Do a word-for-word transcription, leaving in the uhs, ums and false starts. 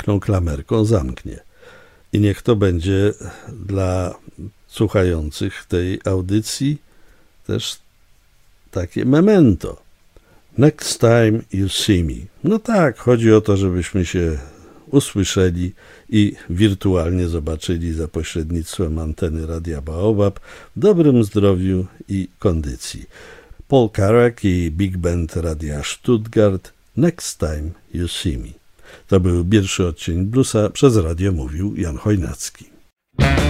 lekką klamerką zamknie. I niech to będzie dla słuchających tej audycji też takie memento. Next time you see me. No tak, chodzi o to, żebyśmy się usłyszeli i wirtualnie zobaczyli za pośrednictwem anteny Radia Baobab w dobrym zdrowiu i kondycji. Paul Carrack i Big Band Radia Stuttgart. Next time you see me. To był pierwszy odcień bluesa, przez radio mówił Jan Chojnacki.